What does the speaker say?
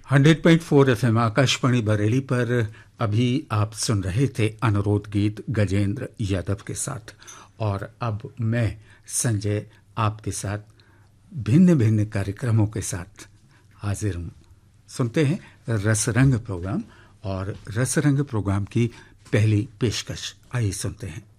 100.4 FM Akashvani Bareilly पर अभी आप सुन रहे थे अनुरोध गीत गजेंद्र यादव के साथ। और अब मैं संजय आपके साथ भिन्न भिन्न कार्यक्रमों के साथ हाजिर हूँ। सुनते हैं रसरंग प्रोग्राम, और रसरंग प्रोग्राम की पहली पेशकश आइए सुनते हैं।